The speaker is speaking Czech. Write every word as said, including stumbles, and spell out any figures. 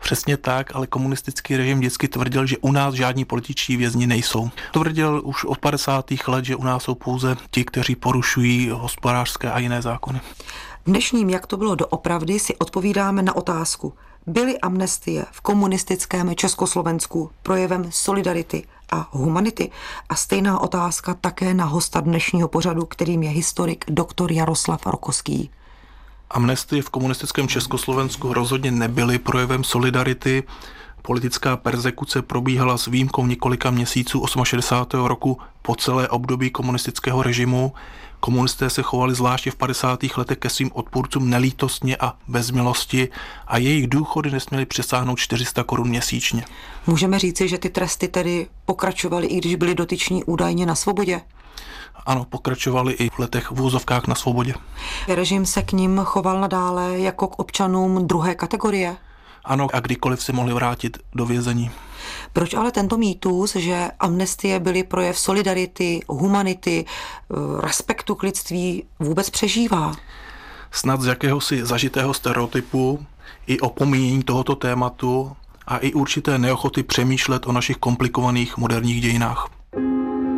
Přesně tak, ale komunistický režim vždycky tvrdil, že u nás žádní političtí vězni nejsou. Tvrdil už od padesátých let, že u nás jsou pouze ti, kteří porušují hospodářské a jiné zákony. V dnešním Jak to bylo doopravdy si odpovídáme na otázku: byly amnestie v komunistickém Československu projevem solidarity a humanity? A stejná otázka také na hosta dnešního pořadu, kterým je historik doktor Jaroslav Rokoský. Amnestie v komunistickém Československu rozhodně nebyly projevem solidarity. Politická perzekuce probíhala s výjimkou několika měsíců šedesátého osmého roku po celé období komunistického režimu. Komunisté se chovali zvláště v padesátých letech ke svým odpůrcům nelítostně a bez milosti a jejich důchody nesměly přesáhnout čtyři sta korun měsíčně. Můžeme říci, že ty tresty tedy pokračovaly, i když byli dotyční údajně na svobodě? Ano, pokračovali i v letech v úzovkách na svobodě. Režim se k nim choval nadále jako k občanům druhé kategorie? Ano, a kdykoliv se mohli vrátit do vězení. Proč ale tento mýtus, že amnestie byly projev solidarity, humanity, respektu k lidství, vůbec přežívá? Snad z jakéhosi zažitého stereotypu i opomíjení tohoto tématu a i určité neochoty přemýšlet o našich komplikovaných moderních dějinách.